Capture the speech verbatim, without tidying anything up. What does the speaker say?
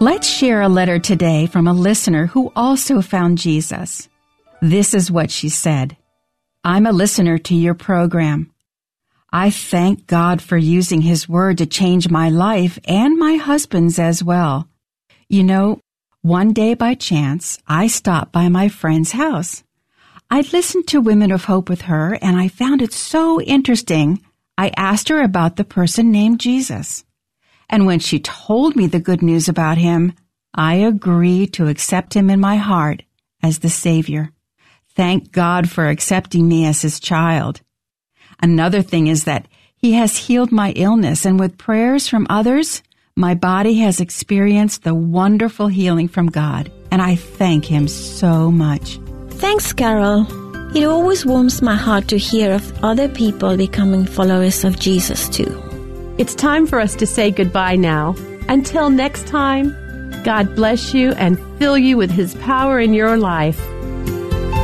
Let's share a letter today from a listener who also found Jesus. This is what she said. I'm a listener to your program. I thank God for using His Word to change my life and my husband's as well. You know, one day by chance, I stopped by my friend's house. I'd listened to Women of Hope with her, and I found it so interesting, I asked her about the person named Jesus. And when she told me the good news about Him, I agreed to accept Him in my heart as the Savior. Thank God for accepting me as His child. Another thing is that He has healed my illness, and with prayers from others, my body has experienced the wonderful healing from God, and I thank Him so much. Thanks, Carol. It always warms my heart to hear of other people becoming followers of Jesus too. It's time for us to say goodbye now. Until next time, God bless you and fill you with His power in your life.